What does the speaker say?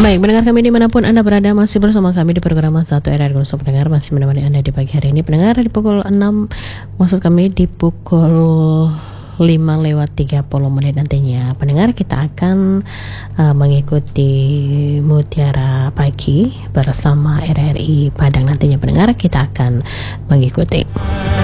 Baik, mendengar kami dimanapun Anda berada, masih bersama kami di program 1 RRI untuk pendengar, masih menemani Anda di pagi hari ini. Pendengar, di pukul 6, maksud kami di pukul 5:30 nantinya. Pendengar, kita akan mengikuti Mutiara Pagi bersama RRI Padang. Nantinya pendengar, kita akan mengikuti